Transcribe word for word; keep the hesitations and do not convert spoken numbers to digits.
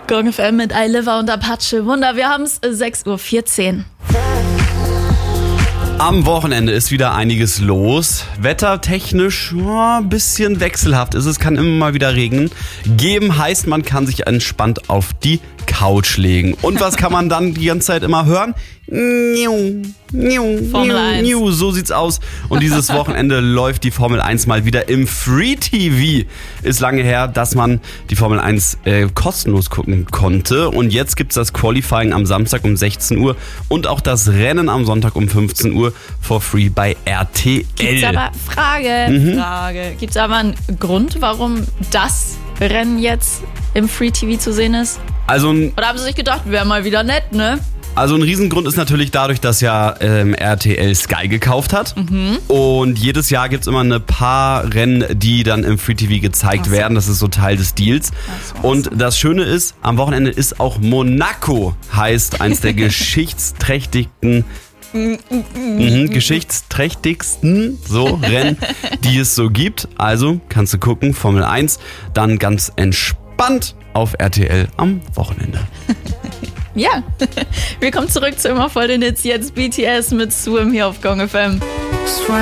Gong F M mit iLiver und Apache. Wunder, wir haben es sechs Uhr vierzehn. Am Wochenende ist wieder einiges los. Wettertechnisch ja, ein bisschen wechselhaft ist es, kann immer mal wieder regnen. Geben heißt, man kann sich entspannt auf die Couch legen. Und was kann man dann die ganze Zeit immer hören? Formel eins. So sieht's aus. Und dieses Wochenende läuft die Formel eins mal wieder im Free T V. Ist lange her, dass man die Formel eins äh, kostenlos gucken konnte. Und jetzt gibt's das Qualifying am Samstag um sechzehn Uhr und auch das Rennen am Sonntag um fünfzehn Uhr for free bei R T L. Gibt's aber Frage, Mhm. Frage. Gibt's aber einen Grund, warum das Rennen jetzt im Free T V zu sehen ist? Also ein Oder haben sie sich gedacht, wäre mal wieder nett, ne? Also ein Riesengrund ist natürlich dadurch, dass ja ähm, R T L Sky gekauft hat. Mhm. Und jedes Jahr gibt's immer eine paar Rennen, die dann im Free T V gezeigt Ach so. werden. Das ist so Teil des Deals. Ach so, Und das Schöne ist, am Wochenende ist auch Monaco, heißt eins der geschichtsträchtigsten Mhm, geschichtsträchtigsten so Rennen, die es so gibt. Also kannst du gucken, Formel eins, dann ganz entspannt auf R T L am Wochenende. Ja, wir kommen zurück zu immer voll den Hits. Jetzt B T S mit Swim hier auf Gong F M.